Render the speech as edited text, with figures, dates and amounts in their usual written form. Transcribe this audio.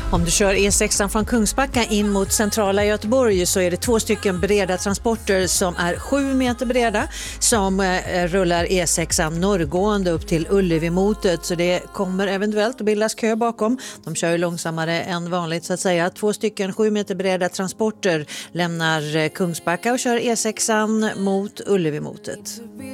Om du kör E6 från Kungsbacka in mot centrala Göteborg så är det 2 stycken breda transporter som är 7 meter breda som rullar E6 norrgående upp till Ullevi-motet, så det kommer eventuellt att bildas kö bakom. De kör ju långsammare än vanligt så att säga. 2 stycken 7 meter breda transporter lämnar Kungsbacka och kör E6 mot Ullevi-motet.